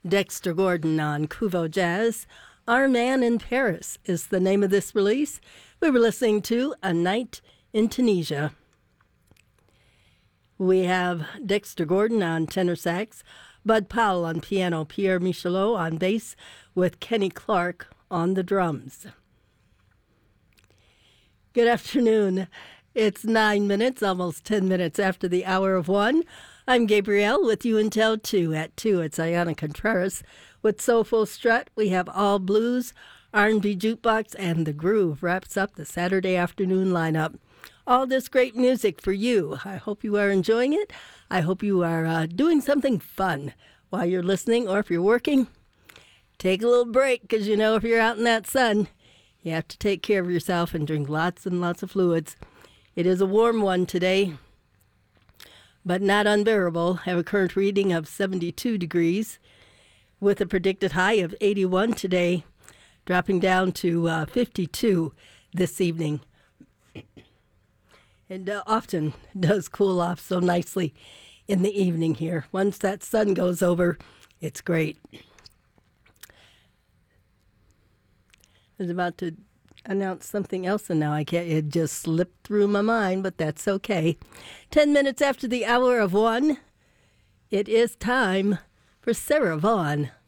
Dexter Gordon on Kuvo Jazz. Our Man in Paris is the name of this release. We were listening to A Night in Tunisia. We have Dexter Gordon on tenor sax, Bud Powell on piano, Pierre Michelot on bass, with Kenny Clark on the drums. Good afternoon. It's 9 minutes, almost 10 minutes after the hour of 1. I'm Gabrielle with you until 2. At 2, it's Ayana Contreras. With Soulful Strut, we have All Blues, R&B Jukebox, and The Groove wraps up the Saturday afternoon lineup. All this great music for you. I hope you are enjoying it. I hope you are doing something fun while you're listening, or if you're working, take a little break, because you know if you're out in that sun, you have to take care of yourself and drink lots and lots of fluids. It is a warm one today, but not unbearable. Have a current reading of 72 degrees with a predicted high of 81 today, dropping down to 52 this evening. It often does cool off so nicely in the evening here. Once that sun goes over, it's great. I was about to announce something else, and now I can't. It just slipped through my mind, but that's okay. 10 minutes after the hour of 1, it is time for Sarah Vaughan.